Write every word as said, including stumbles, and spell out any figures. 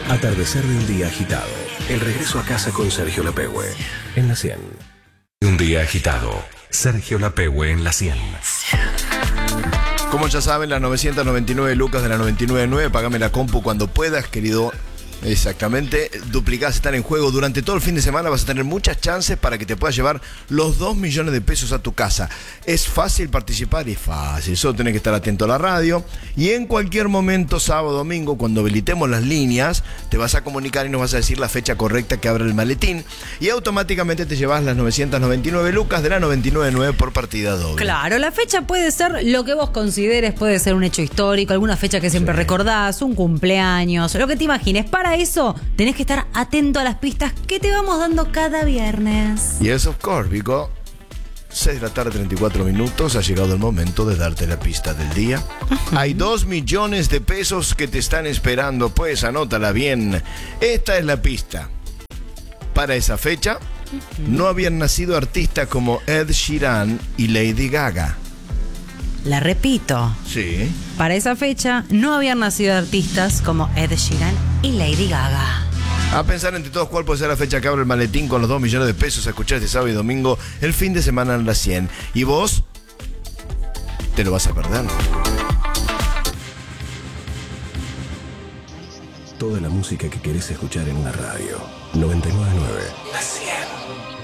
Atardecer de un día agitado. El regreso a casa con Sergio Lapehue en la cien. Un día agitado. Sergio Lapehue en la cien. Como ya saben, las novecientas noventa y nueve lucas de la noventa y nueve punto nueve. Pagame la compu cuando puedas, querido. Exactamente, duplicadas están en juego. Durante todo el fin de semana vas a tener muchas chances para que te puedas llevar los dos millones de pesos a tu casa. Es fácil participar y fácil, solo tenés que estar atento a la radio. Y en cualquier momento, sábado, domingo, cuando habilitemos las líneas, te vas a comunicar y nos vas a decir la fecha correcta que abre el maletín. Y automáticamente te llevas las novecientas noventa y nueve lucas de la noventa y nueve punto nueve por partida doble. Claro, la fecha puede ser lo que vos consideres, puede ser un hecho histórico, alguna fecha que siempre sí. recordás, un cumpleaños, lo que te imagines. Para eso tenés que estar atento a las pistas que te vamos dando cada viernes. Yes, of course, Vico. seis de la tarde, treinta y cuatro minutos. Ha llegado el momento de darte la pista del día. Uh-huh. Hay dos millones de pesos que te están esperando. Pues anótala bien. Esta es la pista. Para esa fecha, uh-huh. no habían nacido artistas como Ed Sheeran y Lady Gaga. La repito. Sí. Para esa fecha no habían nacido artistas como Ed Sheeran y Lady Gaga. A pensar entre todos cuál puede ser la fecha que abre el maletín con los dos millones de pesos. A escuchar este sábado y domingo el fin de semana en la cien. Y vos te lo vas a perder. Toda la música que querés escuchar en una radio. noventa y nueve punto nueve. La cien.